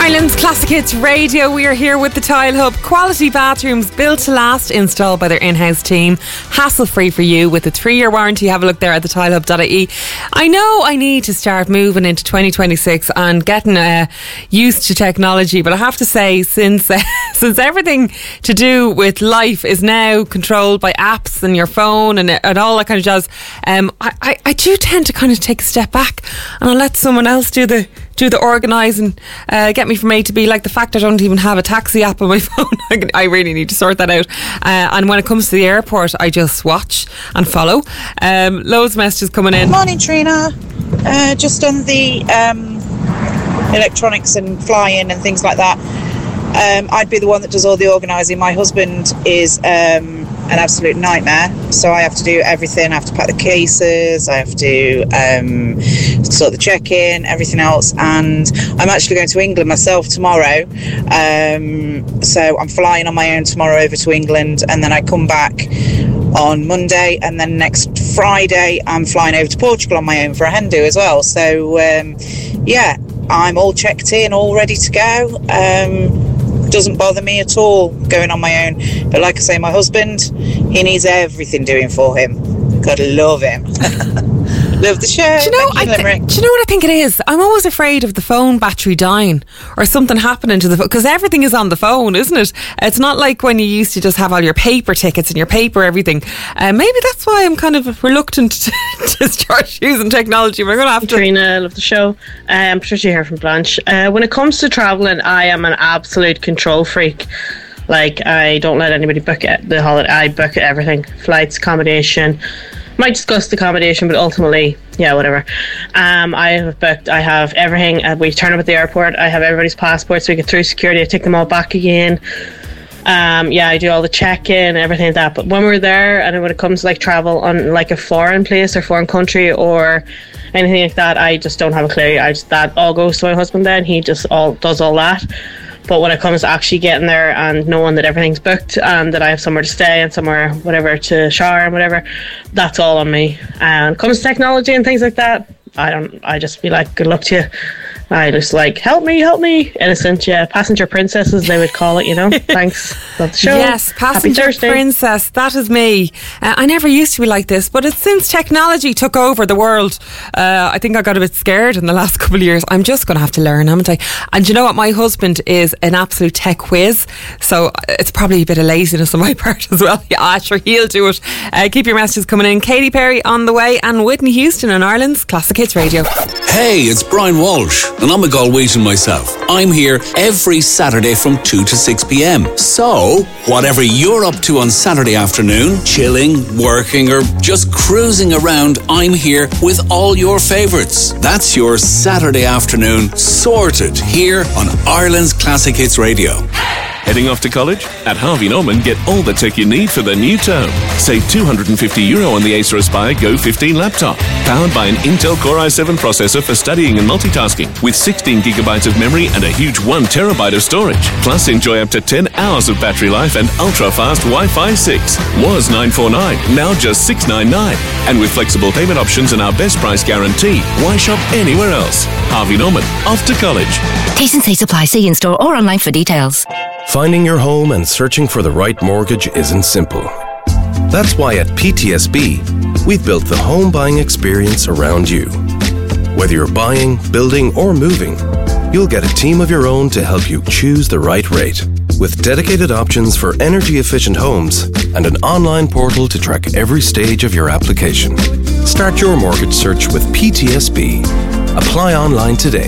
Ireland's Classic Hits Radio. We are here with the Tile Hub. Quality bathrooms built to last, installed by their in-house team. Hassle-free for you with a 3-year warranty. Have a look there at thetilehub.ie. I know I need to start moving into 2026 and getting used to technology, but I have to say, since everything to do with life is now controlled by apps and your phone and all that kind of jazz, I do tend to kind of take a step back and I'll let someone else do the organising, get me from A to B. Like the fact I don't even have a taxi app on my phone, I really need to sort that out. And when it comes to the airport, I just watch and follow. Loads of messages coming in. Morning, Trina. Just on the electronics and flying and things like that, I'd be the one that does all the organising. My husband is an absolute nightmare, so I have to do everything. I have to pack the cases, I have to sort the check-in, everything else, and I'm actually going to England myself tomorrow, so I'm flying on my own tomorrow over to England, and then I come back on Monday, and then next Friday I'm flying over to Portugal on my own for a hen do as well. So yeah, I'm all checked in, all ready to go. Doesn't bother me at all going on my own, but like I say, my husband, he needs everything doing for him. Gotta love him. Love the show. Do you know what I think it is? I'm always afraid of the phone battery dying or something happening to the phone, because everything is on the phone, isn't it? It's not like when you used to just have all your paper tickets and your paper everything. Maybe that's why I'm kind of reluctant to start using technology. We're going to have to. Trina, love the show. Patricia here from Blanche. When it comes to travelling, I am an absolute control freak. Like, I don't let anybody book the holiday. I book everything. Flights, accommodation. Might discuss the accommodation, but ultimately, yeah, whatever. I have booked, I have everything. We turn up at the airport. I have everybody's passports. We get through security. I take them all back again. Yeah, I do all the check-in, everything like that. But when we're there, and when it comes to like travel on like a foreign place or foreign country or anything like that, I just don't have a clue. That all goes to my husband then. He just does all that. But when it comes to actually getting there and knowing that everything's booked and that I have somewhere to stay and somewhere, whatever, to shower and whatever, that's all on me. And when it comes to technology and things like that, I just be like, good luck to you. I just like, help me. Innocent, yeah. Passenger princesses, they would call it, you know. Thanks. Love the show. Yes, passenger princess. That is me. I never used to be like this, but it's since technology took over the world. I think I got a bit scared in the last couple of years. I'm just going to have to learn, haven't I? And you know what? My husband is an absolute tech whiz, so it's probably a bit of laziness on my part as well. Yeah, sure, he'll do it. Keep your messages coming in. Katy Perry on the way, and Whitney Houston on Ireland's Classic Hits Radio. Hey, it's Brian Walsh, and I'm a Galwaysian myself. I'm here every Saturday from 2 to 6 p.m. So, whatever you're up to on Saturday afternoon, chilling, working, or just cruising around, I'm here with all your favourites. That's your Saturday afternoon sorted here on Ireland's Classic Hits Radio. Heading off to college? At Harvey Norman, get all the tech you need for the new term. Save €250 on the Acer Aspire Go 15 laptop. Powered by an Intel Core i7 processor for studying and multitasking, with 16 gigabytes of memory and a huge 1 terabyte of storage. Plus, enjoy up to 10 hours of battery life and ultra-fast Wi-Fi 6. Was $949, now just $699. And with flexible payment options and our best price guarantee, why shop anywhere else? Harvey Norman, off to college. T&C supply. See in-store or online for details. Finding your home and searching for the right mortgage isn't simple. That's why at PTSB, we've built the home buying experience around you. Whether you're buying, building, or moving, you'll get a team of your own to help you choose the right rate. With dedicated options for energy-efficient homes and an online portal to track every stage of your application. Start your mortgage search with PTSB. Apply online today.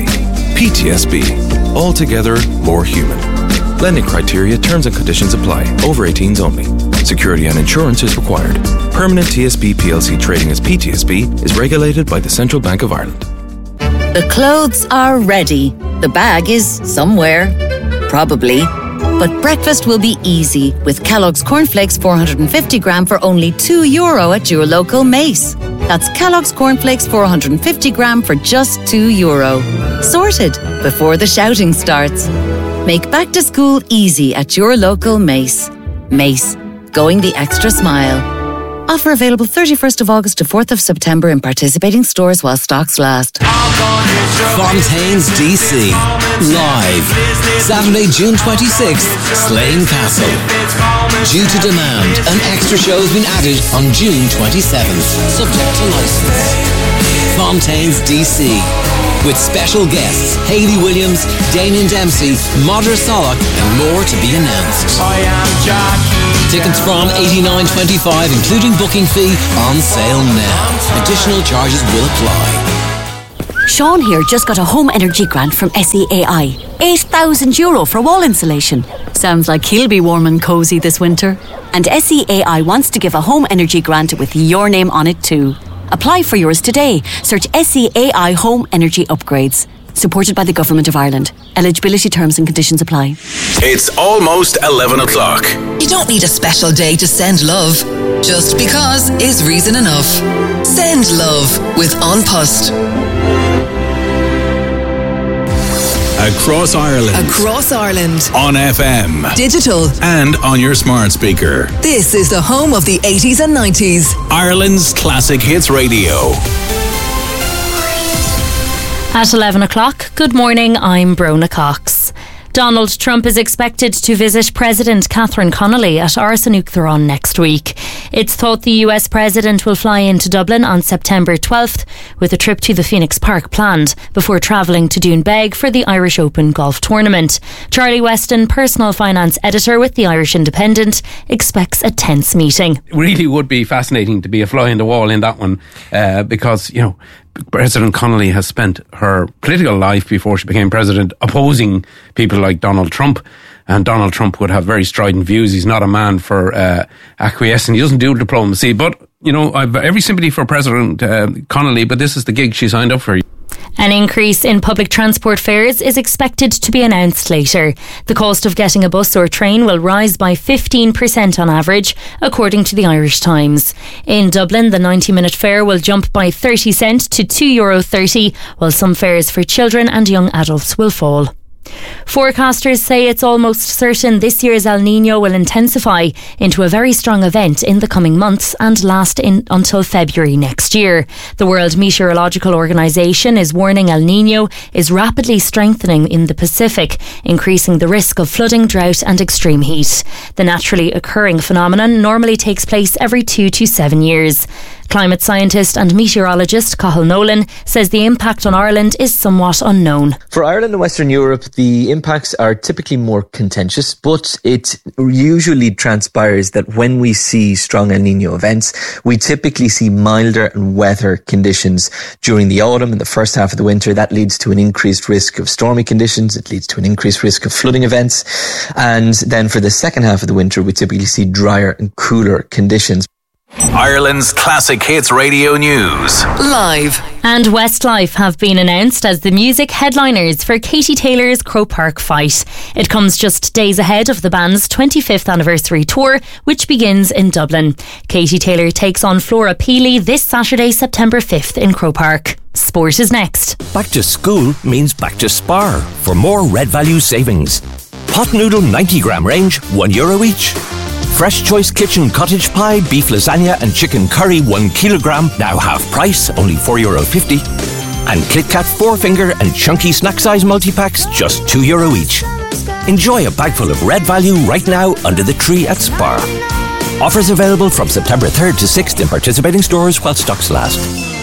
PTSB. Altogether more human. Lending criteria, terms and conditions apply. Over 18s only. Security and insurance is required. Permanent TSB PLC trading as PTSB is regulated by the Central Bank of Ireland. The clothes are ready. The bag is somewhere. Probably. But breakfast will be easy with Kellogg's Cornflakes 450 gram for only €2 at your local Mace. That's Kellogg's Cornflakes 450 gram for just €2. Sorted before the shouting starts. Make back to school easy at your local Mace. Mace, going the extra mile. Offer available 31st of August to 4th of September in participating stores while stocks last. Fontaine's DC. Live Saturday, June 26th, Slane Castle. Due to demand, an extra show has been added on June 27th, subject to licence. Fontaine's DC, with special guests Hayley Williams, Damien Dempsey, Madra Solak, and more to be announced. Tickets from $89.25, including booking fee, on sale now. Additional charges will apply. Sean here just got a home energy grant from SEAI. €8,000 for wall insulation. Sounds like he'll be warm and cosy this winter. And SEAI wants to give a home energy grant with your name on it too. Apply for yours today. Search SEAI Home Energy Upgrades. Supported by the Government of Ireland. Eligibility terms and conditions apply. It's almost 11 o'clock. You don't need a special day to send love. Just because is reason enough. Send love with An Post. Across Ireland. Across Ireland. On FM. Digital. And on your smart speaker. This is the home of the 80s and 90s. Ireland's Classic Hits Radio. At 11 o'clock, good morning, I'm Brona Cox. Donald Trump is expected to visit President Catherine Connolly at Ars An Uachtaráin next week. It's thought the US President will fly into Dublin on September 12th with a trip to the Phoenix Park planned before travelling to Doonbeg for the Irish Open golf tournament. Charlie Weston, personal finance editor with the Irish Independent, expects a tense meeting. It really would be fascinating to be a fly in the wall in that one because, you know, President Connolly has spent her political life before she became president opposing people like Donald Trump, and Donald Trump would have very strident views. He's not a man for acquiescing. He doesn't do diplomacy, but you know, I've every sympathy for President Connolly, but this is the gig she signed up for. An increase in public transport fares is expected to be announced later. The cost of getting a bus or train will rise by 15% on average, according to the Irish Times. In Dublin, the 90-minute fare will jump by 30 cents to €2.30, while some fares for children and young adults will fall. Forecasters say it's almost certain this year's El Niño will intensify into a very strong event in the coming months and last until February next year. The World Meteorological Organization is warning El Niño is rapidly strengthening in the Pacific, increasing the risk of flooding, drought and extreme heat. The naturally occurring phenomenon normally takes place every 2 to 7 years. Climate scientist and meteorologist Cathal Nolan says the impact on Ireland is somewhat unknown. For Ireland and Western Europe, the impacts are typically more contentious, but it usually transpires that when we see strong El Niño events, we typically see milder and wetter conditions during the autumn and the first half of the winter. That leads to an increased risk of stormy conditions. It leads to an increased risk of flooding events. And then for the second half of the winter, we typically see drier and cooler conditions. Ireland's Classic Hits Radio News. Live. And Westlife have been announced as the music headliners for Katie Taylor's Croke Park Fight. It comes just days ahead of the band's 25th anniversary tour, which begins in Dublin. Katie Taylor takes on Flora Peely this Saturday, September 5th in Croke Park. Sport is next. Back to school means back to Spar for more Red Value savings. Pot noodle 90 gram range, €1 each. Fresh Choice Kitchen cottage pie, beef lasagna and chicken curry 1 kilogram, now half price, only €4.50. And Kit Kat 4-finger and chunky snack size multi-packs, just €2 each. Enjoy a bag full of Red Value right now under the tree at Spar. Offers available from September 3rd to 6th in participating stores while stocks last.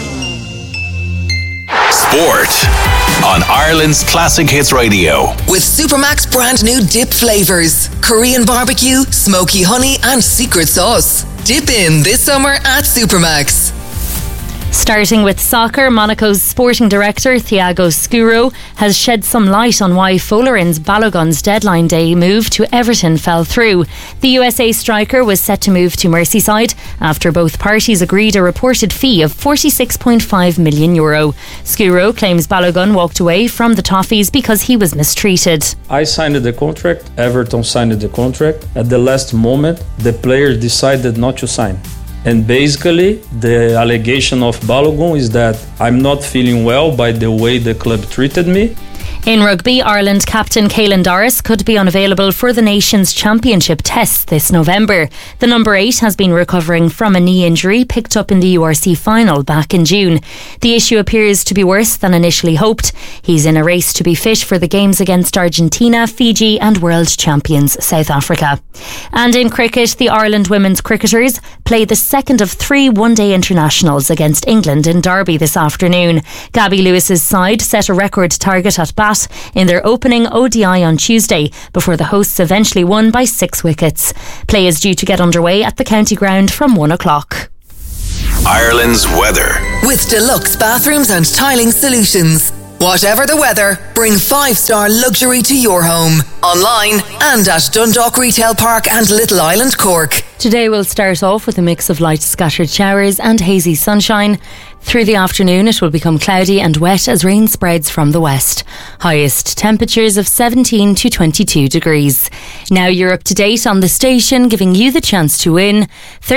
Sport on Ireland's Classic Hits Radio. With Supermax brand new dip flavours. Korean barbecue, smoky honey and secret sauce. Dip in this summer at Supermax. Starting with soccer, Monaco's sporting director Thiago Scuro has shed some light on why Folarin's Balogun's deadline day move to Everton fell through. The USA striker was set to move to Merseyside after both parties agreed a reported fee of €46.5 million. Scuro claims Balogun walked away from the Toffees because he was mistreated. I signed the contract, Everton signed the contract. At the last moment, the player decided not to sign. And basically, the allegation of Balogun is that I'm not feeling well by the way the club treated me. In rugby, Ireland captain Caelan Doris could be unavailable for the Nations Championship tests this November. The number 8 has been recovering from a knee injury picked up in the URC final back in June. The issue appears to be worse than initially hoped. He's in a race to be fit for the games against Argentina, Fiji and world champions South Africa. And in cricket, the Ireland women's cricketers play the second of 3 one-day internationals against England in Derby this afternoon. Gabby Lewis's side set a record target at bat in their opening ODI on Tuesday before the hosts eventually won by 6 wickets. Play is due to get underway at the county ground from 1 o'clock. Ireland's weather. With deluxe bathrooms and tiling solutions. Whatever the weather, bring 5-star luxury to your home. Online and at Dundalk Retail Park and Little Island, Cork. Today we'll start off with a mix of light scattered showers and hazy sunshine. Through the afternoon it will become cloudy and wet as rain spreads from the west. Highest temperatures of 17 to 22 degrees. Now you're up to date on the station, giving you the chance to win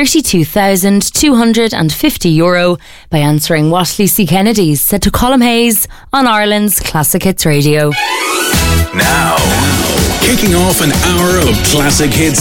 €32,250 by answering what Lucy Kennedy's said to Colm Hayes on Ireland's Classic Hits Radio. Now, kicking off an hour of classic hits